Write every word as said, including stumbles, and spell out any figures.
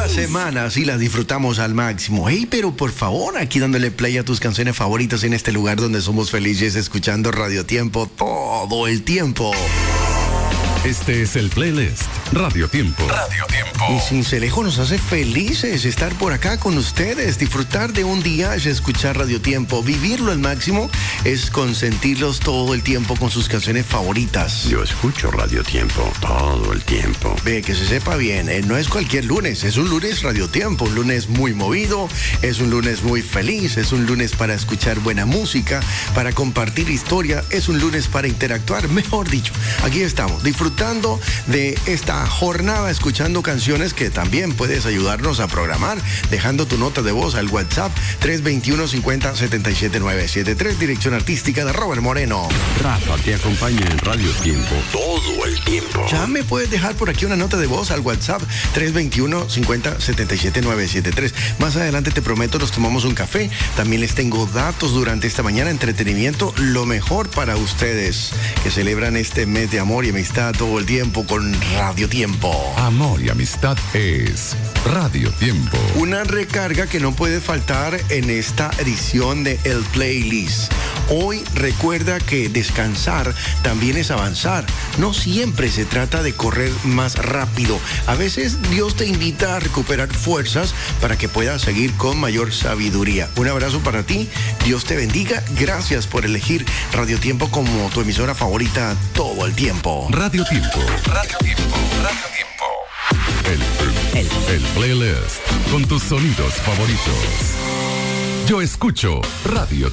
La semana sí la disfrutamos al máximo. Hey, pero por favor, aquí dándole play a tus canciones favoritas en este lugar donde somos felices escuchando Radio Tiempo todo el tiempo. Este es el playlist Radio Tiempo. Radio Tiempo. Y Cincelejo nos hace felices estar por acá con ustedes. Disfrutar de un día es escuchar Radio Tiempo. Vivirlo al máximo es consentirlos todo el tiempo con sus canciones favoritas. Yo escucho Radio Tiempo todo el tiempo. Ve, que se sepa bien, eh, no es cualquier lunes, es un lunes Radio Tiempo, un lunes muy movido, es un lunes muy feliz, es un lunes para escuchar buena música, para compartir historia, es un lunes para interactuar, mejor dicho. Aquí estamos, disfrutando de esta jornada, escuchando canciones que también puedes ayudarnos a programar, dejando tu nota de voz al WhatsApp tres dos uno, cinco cero, siete siete nueve siete tres, dirección artística de Robert Moreno. Rafa te acompaña en Radio Tiempo todo el tiempo. Ya me puedes dejar por aquí una nota de voz al WhatsApp tres dos uno, cinco cero, siete siete nueve siete tres. Más adelante te prometo nos tomamos un café. También les tengo datos durante esta mañana, entretenimiento, lo mejor para ustedes que celebran este mes de amor y amistad todo el tiempo con Radio Tiempo. Amor y amistad es Radio Tiempo. Una recarga que no puede faltar en esta edición de El Playlist. Hoy recuerda que descansar también es avanzar. No siempre se trata de correr más rápido. A veces Dios te invita a recuperar fuerzas para que puedas seguir con mayor sabiduría. Un abrazo para ti. Dios te bendiga. Gracias por elegir Radio Tiempo como tu emisora favorita todo el tiempo. Radio Tiempo. Radio Tiempo. Radio Tiempo. El, el, el playlist con tus sonidos favoritos. Yo escucho Radio